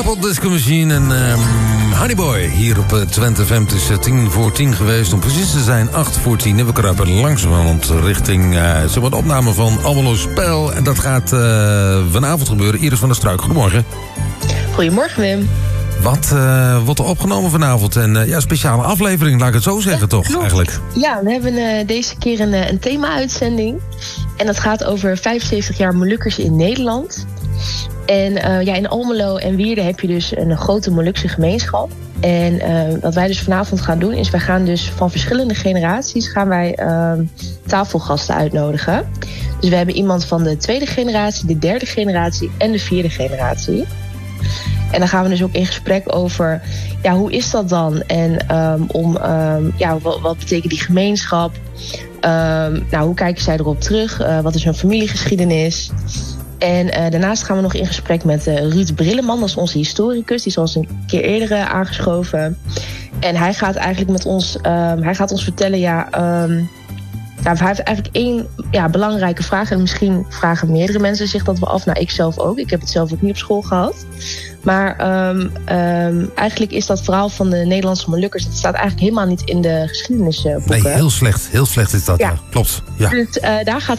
Purple Disco Machine en Honeyboy hier op Twente FM. Het is 10:10 geweest, om precies te zijn 8:10. En we kruipen langzamerhand richting de opname van Almelo Spel. En dat gaat vanavond gebeuren. Iris van der Struik, goedemorgen. Goedemorgen, Wim. Wat wordt er opgenomen vanavond? En een speciale aflevering, laat ik het zo zeggen, toch? Klopt. Eigenlijk. Ja, we hebben deze keer een thema-uitzending. En dat gaat over 75 jaar Molukkers in Nederland. En in Almelo en Wierden heb je dus een grote Molukse gemeenschap. En wat wij dus vanavond gaan doen is, wij gaan dus van verschillende generaties tafelgasten uitnodigen. Dus we hebben iemand van de 2e generatie, de 3e generatie en de 4e generatie. En dan gaan we dus ook in gesprek over, hoe is dat dan? En wat betekent die gemeenschap? Hoe kijken zij erop terug? Wat is hun familiegeschiedenis? En daarnaast gaan we nog in gesprek met Ruud Brilleman, dat is onze historicus. Die is ons een keer eerder aangeschoven. En hij gaat eigenlijk met ons, ons vertellen, hij heeft eigenlijk één belangrijke vraag. En misschien vragen meerdere mensen zich dat wel af. Nou, ik zelf ook. Ik heb het zelf ook niet op school gehad. Maar eigenlijk is dat verhaal van de Nederlandse Molukkers, dat staat eigenlijk helemaal niet in de geschiedenisboeken. Nee, heel slecht. Heel slecht is dat, ja. Klopt. Ja. Dus daar gaat